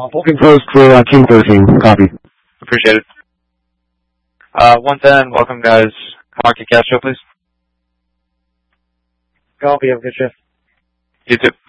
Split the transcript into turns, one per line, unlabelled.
Booking closed for King 13. Copy.
Appreciate it. 110, welcome guys. Mark to Castro, please.
Copy, have a good shift.
You too.